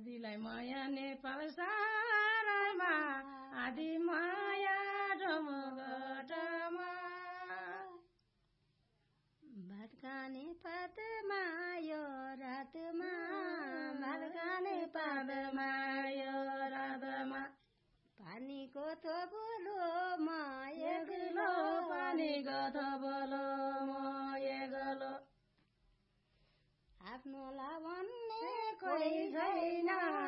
आदिलाई माया नेपाल सारामा आदि माया ढोमगटमा भत्काने पातमा यो रातमा भत्काने पातमा यो रातमा पानीको थोपलो म एक्लो पानीको थोपलो म एक्लो आफ्नो ला भन्ने कोही छैन